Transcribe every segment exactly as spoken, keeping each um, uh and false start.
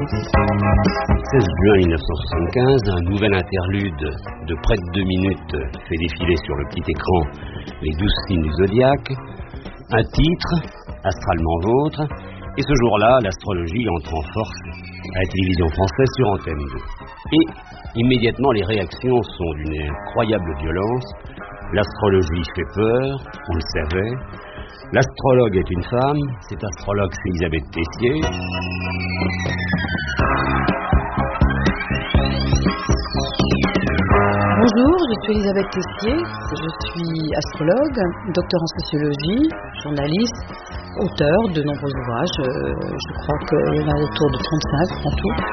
seize juin mille neuf cent soixante-quinze, un nouvel interlude de près de deux minutes fait défiler sur le petit écran les douze signes du zodiaque, un titre, Astralement Vôtre, et ce jour-là, l'astrologie entre en force à la télévision française sur Antenne deux. Et immédiatement, les réactions sont d'une incroyable violence. L'astrologie fait peur, on le savait. L'astrologue est une femme, cette astrologue c'est Elisabeth Tessier. Bonjour, je suis Elisabeth Tessier, je suis astrologue, docteur en sociologie, journaliste, auteur de nombreux ouvrages, je crois qu'il y en a autour de trente-cinq en tout.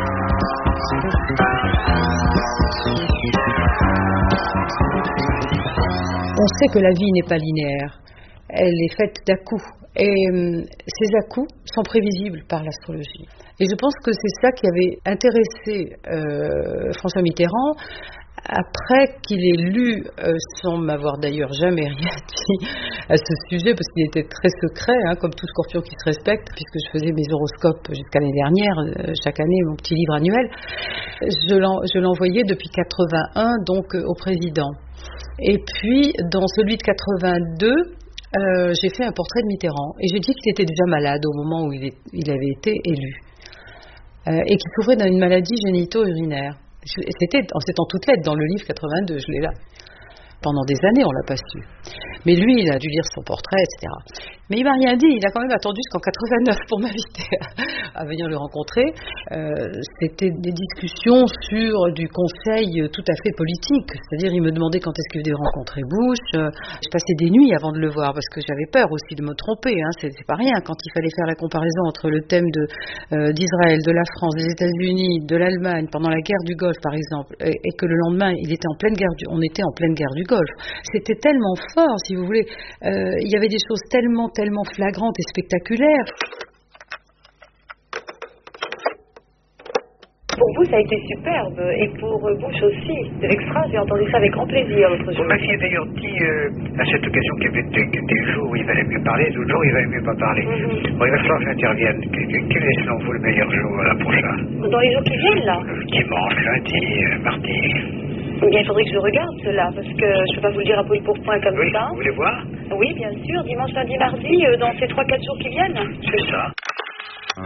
On sait que la vie n'est pas linéaire, elle est faite d'à-coups, et euh, ces à-coups sont prévisibles par l'astrologie. Et je pense que c'est ça qui avait intéressé euh, François Mitterrand, après qu'il ait lu, euh, sans m'avoir d'ailleurs jamais rien dit à ce sujet, parce qu'il était très secret, hein, comme tout scorpion qui se respecte, puisque je faisais mes horoscopes jusqu'à l'année dernière, euh, chaque année, mon petit livre annuel, je, l'en, je l'envoyais depuis quatre-vingt-un, donc euh, au président. Et puis, dans celui de quatre-vingt-deux, euh, j'ai fait un portrait de Mitterrand, et j'ai dit qu'il était déjà malade au moment où il, est, il avait été élu, euh, et qu'il souffrait d'une maladie génito-urinaire. C'était, c'est en toutes lettres dans le livre quatre-vingt-deux, je l'ai là. Pendant des années, on l'a pas su. Mais lui, il a dû lire son portrait, et cetera. Mais il m'a rien dit. Il a quand même attendu jusqu'en quatre-vingt-neuf pour m'inviter à, à venir le rencontrer. Euh, c'était des discussions sur du conseil tout à fait politique. C'est-à-dire, il me demandait quand est-ce qu'il devait rencontrer Bush. Euh, je passais des nuits avant de le voir parce que j'avais peur aussi de me tromper. Hein. C'est, c'est pas rien. Quand il fallait faire la comparaison entre le thème de, euh, d'Israël, de la France, des États-Unis, de l'Allemagne pendant la guerre du Golfe, par exemple, et, et que le lendemain, il était en pleine guerre du, on était en pleine guerre du Golfe. C'était tellement fort, si vous voulez. Euh, il y avait des choses tellement, tellement flagrantes et spectaculaires. Pour vous, ça a été superbe, et pour Bush aussi. C'est extra, j'ai entendu ça avec grand plaisir l'autre jour. Vous m'aviez d'ailleurs dit euh, à cette occasion qu'il y avait des, des jours où il valait mieux parler, d'autres jours où il valait mieux pas parler. Mm-hmm. Bon, il va falloir que j'intervienne. Quel est selon vous le meilleur jour là, prochain? Dans les jours qui viennent, là? Le dimanche, lundi, euh, mardi. Eh bien, il faudrait que je regarde cela, parce que je ne peux pas vous le dire à brûle pour point comme oui, ça. Vous voulez voir? Oui, bien sûr, dimanche, lundi, mardi, euh, dans ces trois quatre jours qui viennent. C'est ça.